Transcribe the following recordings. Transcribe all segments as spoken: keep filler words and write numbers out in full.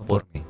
por mí.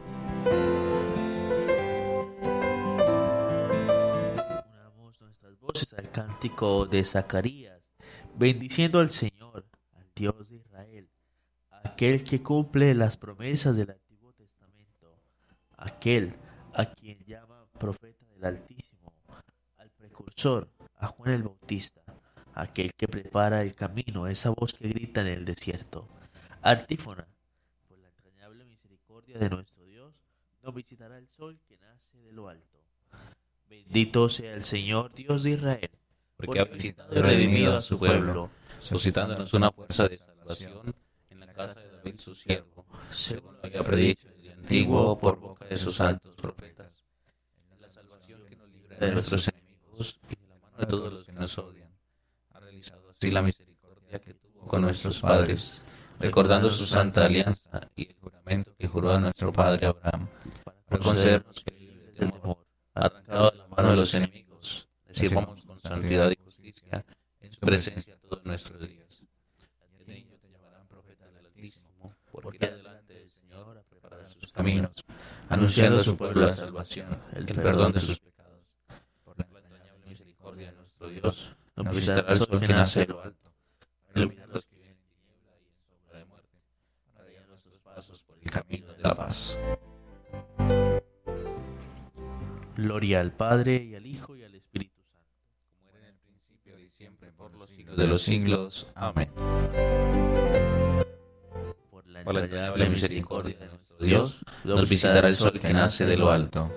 Unamos nuestras voces al cántico de Zacarías, bendiciendo al Señor, al Dios de Israel, aquel que cumple las promesas del Antiguo Testamento, aquel a quien llama profeta del Altísimo, al precursor, a Juan el Bautista, aquel que prepara el camino, esa voz que grita en el desierto. Antífona, por la entrañable misericordia de nuestro Dios, nos visitará el sol que nace de lo alto. Bendito sea el Señor, Dios de Israel, Porque ha visitado y redimido a su pueblo, suscitándonos una fuerza de salvación en la casa de David su siervo, según lo había predicho desde antiguo por boca de sus santos profetas. La salvación que nos libra de nuestros enemigos y de la mano de todos los que nos odian. Ha realizado así la misericordia que tuvo con nuestros padres, recordando su santa alianza y el juramento que juró a nuestro padre Abraham, para concedernos que libres de temor, arrancado de la mano de los enemigos, le sirvamos con santidad y justicia en su presencia todos nuestros días. Y a ti te llamarán profeta del Altísimo, porque delante del Señor preparará sus caminos, anunciando a su pueblo la salvación, el perdón de sus pecados. Por la entrañable misericordia de nuestro Dios, nos visitará el sol que nace de lo alto, para iluminar los que viven en tiniebla y en sombra de muerte, para guiar nuestros pasos por el camino de la paz. Gloria al Padre, y al Hijo, y al Espíritu Santo. Como era en el principio y siempre, por los siglos de los siglos. Amén. Por la Por la entrañable misericordia de nuestro Dios, nos nos visitará el sol que nace de lo alto.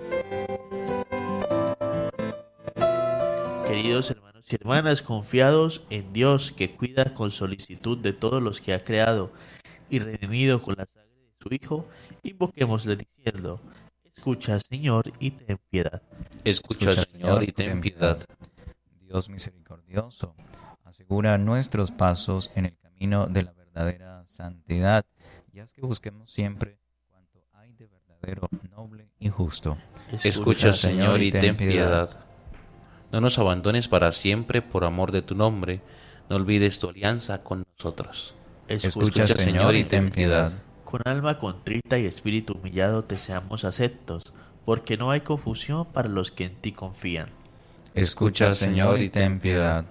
Queridos hermanos y hermanas, confiados en Dios, que cuida con solicitud de todos los que ha creado y redimido con la sangre de su Hijo, invoquémosle diciendo: escucha, Señor, y ten piedad. Escucha, Señor, y ten piedad. Dios misericordioso, asegura nuestros pasos en el camino de la verdadera santidad, y haz que busquemos siempre cuanto hay de verdadero, noble y justo. Escucha, Señor, y ten piedad. No nos abandones para siempre por amor de tu nombre. No olvides tu alianza con nosotros. Escucha, Señor, y ten piedad. Con alma contrita y espíritu humillado te seamos aceptos, porque no hay confusión para los que en ti confían. Escucha, Señor, y ten piedad.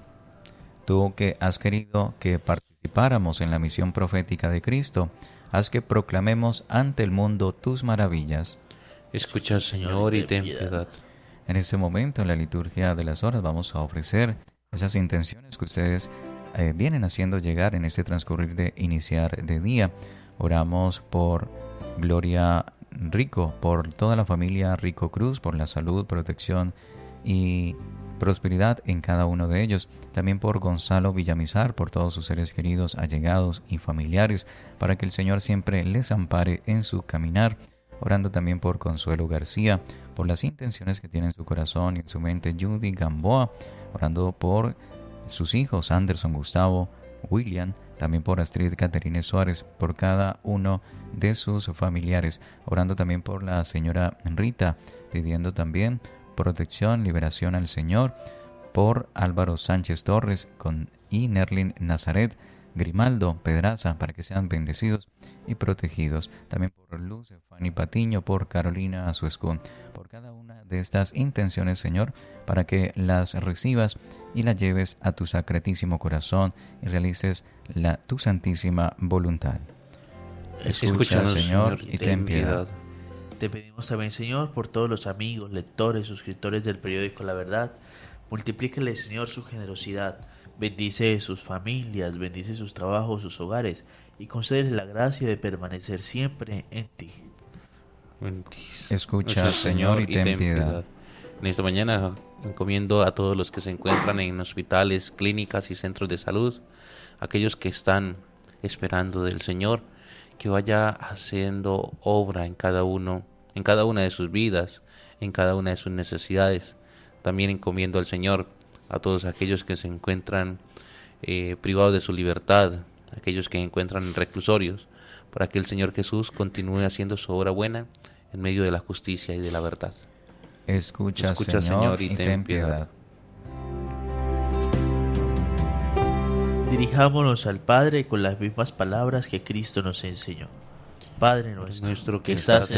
Tú que has querido que participáramos en la misión profética de Cristo, haz que proclamemos ante el mundo tus maravillas. Escucha, Señor, y ten piedad. En este momento, en la liturgia de las horas, vamos a ofrecer esas intenciones que ustedes eh, vienen haciendo llegar en este transcurrir de iniciar de día. Oramos por Gloria Rico, por toda la familia Rico Cruz, por la salud, protección y prosperidad en cada uno de ellos. También por Gonzalo Villamizar, por todos sus seres queridos, allegados y familiares, para que el Señor siempre les ampare en su caminar. Orando también por Consuelo García, por las intenciones que tiene en su corazón y en su mente Judy Gamboa. Orando por sus hijos Anderson, Gustavo, William, también por Astrid Caterine Suárez, por cada uno de sus familiares, orando también por la señora Rita, pidiendo también protección, liberación al Señor, por Álvaro Sánchez Torres con y Nerlin Nazaret Grimaldo Pedraza, para que sean bendecidos y protegidos. También por Luz Fanny Patiño, por Carolina Azuescún, por cada una de estas intenciones, Señor, para que las recibas y las lleves a tu sacratísimo corazón y realices la, tu santísima voluntad. Escucha, Escúchanos, Señor, y ten piedad. Te pedimos también, Señor, por todos los amigos, lectores, suscriptores del periódico La Verdad. Multiplíquele, Señor, su generosidad. Bendice sus familias, bendice sus trabajos, sus hogares, y concédele la gracia de permanecer siempre en ti. Escucha, Señor, y ten piedad. En esta mañana encomiendo a todos los que se encuentran en hospitales, clínicas y centros de salud, aquellos que están esperando del Señor, que vaya haciendo obra en cada uno, en cada una de sus vidas, en cada una de sus necesidades. También encomiendo al Señor a todos aquellos que se encuentran eh, privados de su libertad, aquellos que se encuentran en reclusorios, para que el Señor Jesús continúe haciendo su obra buena en medio de la justicia y de la verdad. Escucha, Escucha Señor, Señor, y ten piedad. Dirijámonos al Padre con las mismas palabras que Cristo nos enseñó. Padre nuestro, Nuestro que estás en